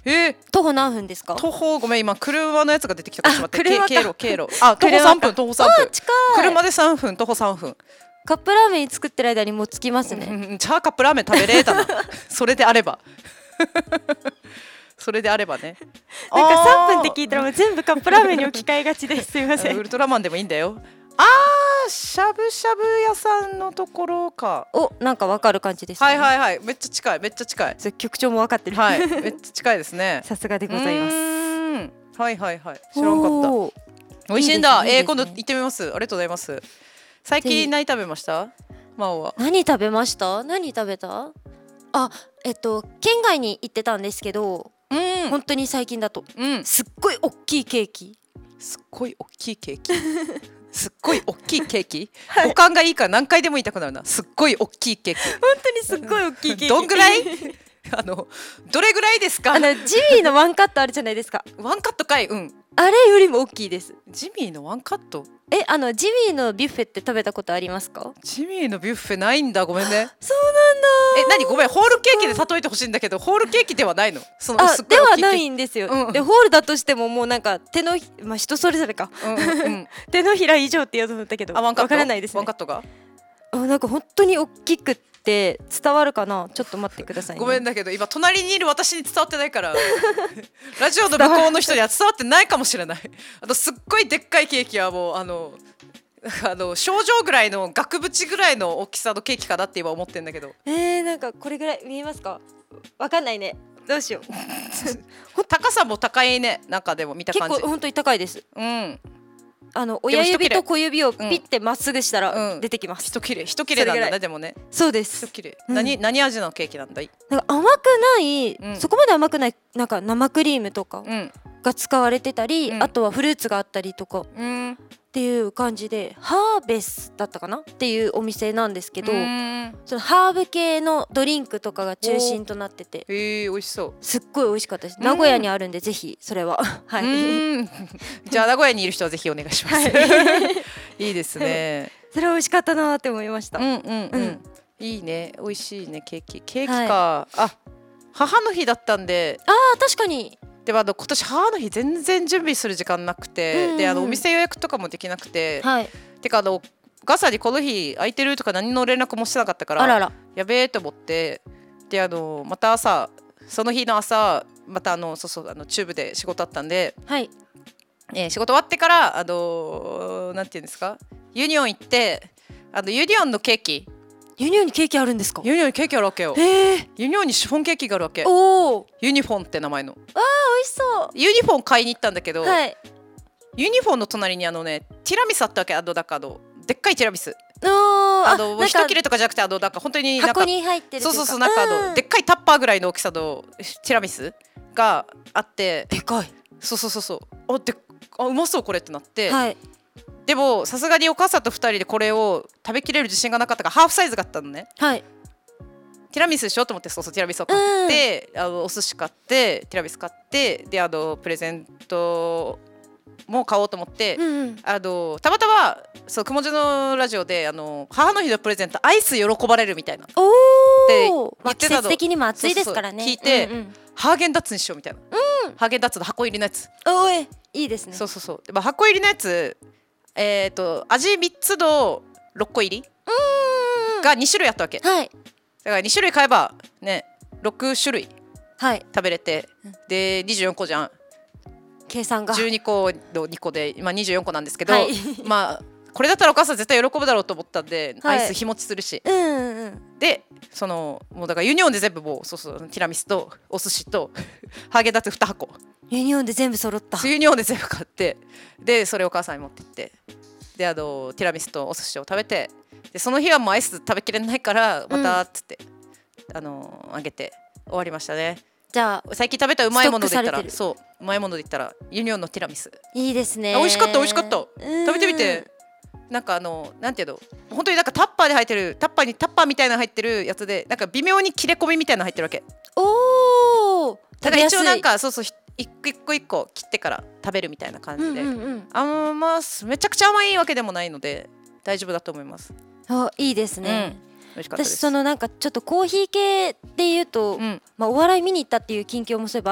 徒歩何分ですか？ 徒歩、ごめん今車のやつが出てきたからちょっと待って。 車か経路あ、徒歩3分、徒歩3分、 近い。 車で3分、徒歩3分。 カップラーメン作ってる間にもう着きますね。 じゃあカップラーメン食べれたなそれであればそれであればね。 なんか3分って聞いたらもう全部カップラーメンに置き換えがちです。すいません。 ウルトラマンでもいいんだよ。しゃぶしゃぶ屋さんのところか。 なんかわかる感じですね。 はいめっちゃ近い、めっちゃ近い。 局長もわかってる。 はい、めっちゃ近いですね。 さすがでございます。 はい知らんかった。美味しいんだ。今度行ってみます。ありがとうございます。最近何食べました？真央は。 何食べました？何食べた？県外に行ってたんですけど、本当に最近だと、すっごい大きいケーキ。 すっごい大きいケーキすっごい大きいケーキ、五感がいいから何回でも言いたくなるな。すっごい大きいケーキ。 本当にすっごい大きいケーキ。 どんぐらいどれぐらいですか？ ジミーのワンカットあるじゃないですか。 ワンカットかい。 あれよりも大きいです。 ジミーのワンカット。 ジミーのビュッフェって食べたことありますか？ ジミーのビュッフェないんだ。ごめんね。 そうなんだ。 何？ごめん、ホールケーキで例えてほしいんだけど、ホールケーキではないの？ ではないんですよ。でホールだとしてももうなんか手の人それぞれか。手のひら以上って言おうと思ったけど、わからないですね。 ワンカットがなんか本当に大きくって伝わるかな。ちょっと待ってくださいね。 ごめんだけど今隣にいる私に伝わってないからラジオの向こうの人には伝わってないかもしれない。すっごいでっかいケーキはもう症状ぐらいの額縁ぐらいの大きさのケーキかなって今思ってんだけど。 なんかこれぐらい見えますか？わかんないね。どうしよう高さも高いね。なんかでも見た感じ結構本当に高いです。親指と小指をピッてまっすぐしたら出てきます。 一切れなんだね。でもね。 そうです。 一切れ。何味のケーキなんだい？ なんか甘くない、そこまで甘くない、なんか生クリームとかが使われてたり、あとはフルーツがあったりとかっていう感じで、ハーベスだったかなっていうお店なんですけど、そのハーブ系のドリンクとかが中心となってて、 美味しそう。 すっごい美味しかったです。名古屋にあるんでぜひそれはじゃあ名古屋にいる人はぜひお願いします。いいですね。 それは美味しかったなって思いました。 いいね、美味しいね。ケーキか。母の日だったんで。 確かに。 で今年母の日全然準備する時間なくて、でお店予約とかもできなくて、てかガサにこの日空いてるとか何の連絡もしてなかったからやべえと思って、でまた朝その日の朝またチューブで仕事あったんで、仕事終わってからなんていうんですか、ユニオン行って、ユニオンのケーキ。 ユニオンにケーキあるんですか？ ユニオンにケーキあるわけよ。ユニオンにシフォンケーキがあるわけ。ユニフォンって名前の。 美味しそう。 ユニフォン買いに行ったんだけど、ユニフォンの隣にティラミスあったわけ。でっかいティラミス。一切れとかじゃなくてなんか本当に箱に入ってるというか、 そうなんかでっかいタッパーぐらいの大きさのティラミスがあって、 でかい。 うまそうこれってなって、でもさすがにお母さんと2人でこれを食べきれる自信がなかったからハーフサイズがあったのね。ティラミスしようと思って、ティラミスを買って、お寿司買ってティラミス買って、でプレゼントも買おうと思って、たまたまくもじのラジオで母の日のプレゼントアイス喜ばれるみたいなって言ってたの。 季節的にも暑いですからね。 聞いて、ハーゲンダッツにしようみたいな。ハーゲンダッツの箱入りのやつ。 いいですね。 箱入りのやつ、味3つの6個入りが2種類あったわけ。だから2種類買えばね6種類食べれて、で24個じゃん。 計算が 12個の2個で今24個なんですけど、まあこれだったらお母さん絶対喜ぶだろうと思ったんで、アイス日持ちするし、でもうだからユニオンで全部もうティラミスとお寿司とハーゲンダッツ2箱ユニオンで全部揃った。 ユニオンで全部買って、でそれをお母さんに持ってって、でティラミスとお寿司を食べて、でその日はもうアイス食べきれないからまたっつって、あげて終わりましたね。 じゃあ最近食べたうまいもので言ったら、うまいもので言ったらユニオンのティラミスいいですね。 美味しかった。食べてみて。なんかなんていうの、本当になんかタッパーで入ってる、タッパーみたいなの入ってるやつで、なんか微妙に切れ込みみたいなの入ってるわけ。だから一応なんか一個切ってから食べるみたいな感じで、めちゃくちゃ甘いわけでもないので大丈夫だと思います。 いいですね。 美味しかったです。 私なんかちょっとコーヒー系っていうと、お笑い見に行ったっていう近況もそういえば